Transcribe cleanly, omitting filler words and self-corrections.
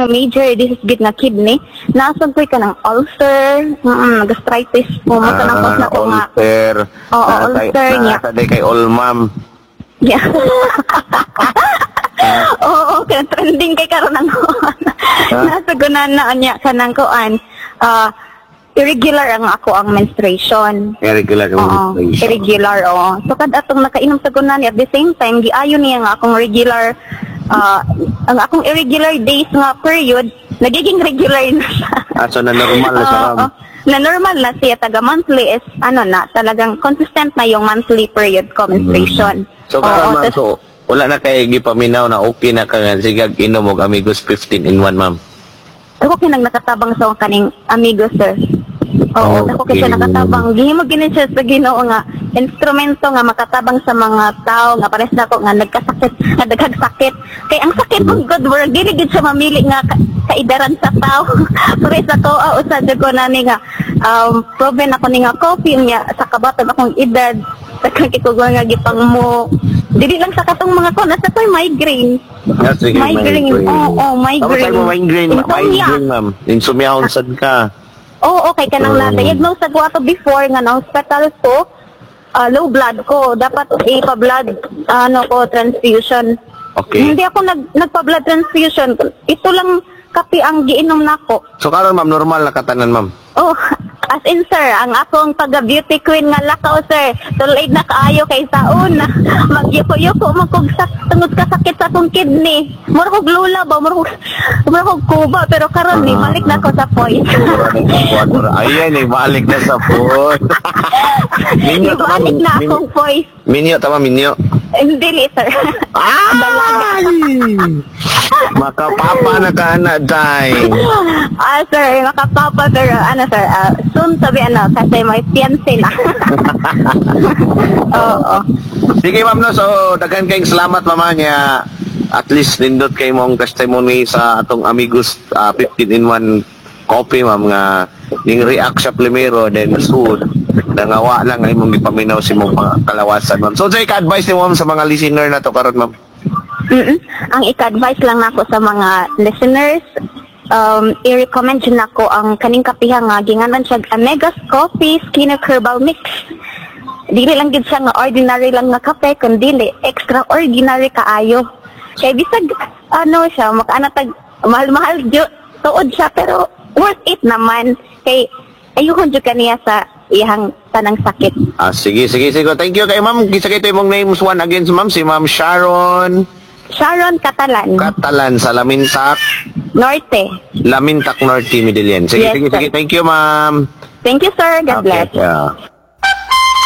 akong major disease gid nga kidney. Nasag ko'y ka ng ulcer, gastritis, pumunta ng cause na ko nga. Ulcer. Oo, ulcer niya. Nasa day kay Olmam. Yeah. Oo, kaya trending kay karon ang nasagunan na niya kanang kuan. Irregular ang ako ang menstruation. Irregular Oo, menstruation. irregular, oo. So, kad atong nakainom sa gunan, at the same time, giayon niya nga akong regular, ang akong irregular days nga period, nagiging regular na siya. So na normal na siya, ma'am. Na normal na siya, taga monthly is, talagang consistent na yung monthly period ko, menstruation. So, karon, ma'am, so, wala na kayo gipaminaw na okay na ka nga sigag inom og Amigos 15 in 1, ma'am. Ako kinang nakatabang sa kaning amigo, sir. Oo, ako kasi nakatabang. Gihimo gini siya sa Ginoo nga instrumento nga makatabang sa mga tao nga pares nako nga nagkasakit, nga daghang sakit. Kay ang sakit mong God, word dili gid siya mamili nga kaidaran sa tao. Pares ako usa jud ko nani nga proven ako ni nga coffee niya sa kabatag akong edad. Kagkikugon nga gipang mo. Dili lang sa katong mga ko nasa toy migraine. Migraine. Oo, migraine. Ano migraine? Migraine, ma'am. Insomnia sad ka. Oo, okay ka nang na-diagnose sa ko ato before nga na hospital ko. Low blood ko. Dapat ipa-blood transfusion. Okay. Hindi ako nagpa-blood transfusion. Ito lang kape ang giinom nako. So karon, ma'am, normal na katanan, ma'am. Oh, as in sir, ang akong taga-beauty queen nga lakaw sir, tulad na kaayo kay saon. Magyuko-yuko magkugsak tungod ka sakit sa akong kidney. Mura kog lula ba, mura kog kuba, pero karon ni balik na ko sa point. Ayan, balik na sa point. Minyo tama, balik na akong point. Minyo tama, minyo. Dili sir. Ay! Makapapa na ka na, day. Sir, makapapa pero sir, soon to be kasi may fiancé na. Oo. Sige, ma'am, no, so daghan kayong salamat, mama niya. At least nindot kay mong testimony sa atong Amigos 15 in 1 coffee, ma'am, nga ning react siya primero, then soon nangawa lang ay mong ipaminaw si mong kalawasan, ma'am. So, say ka-advise ni ma'am sa mga listener na to karon, ma'am. Ang ika-advise lang nako sa mga listeners, i-recommend dyan ako ang kaning kapiha nga ginganan siya Amegas Coffee Skin Herbal Mix. Dili lang gid siya nga ordinary lang nga kape, kundi extraordinary kaayo. Kay bisag siya makaanatag mahal-mahal jud tuod siya pero worth it naman. Kay ayuhon jud kaniya sa iyang tanang sakit. Sige. Thank you kay ma'am. Gisa kay imong names one again, ma'am, si Ma'am Sharon Catalan. Catalan sa Lamintak Norte, Medellin. Sige. Thank you, ma'am. Thank you, sir. God bless. Yeah.